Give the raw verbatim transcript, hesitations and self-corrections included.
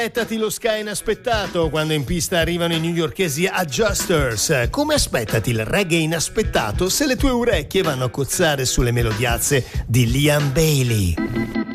Aspettati lo Sky inaspettato quando in pista arrivano i newyorkesi Adjusters. Come aspettati il reggae inaspettato se le tue orecchie vanno a cozzare sulle melodiazze di Liam Bailey.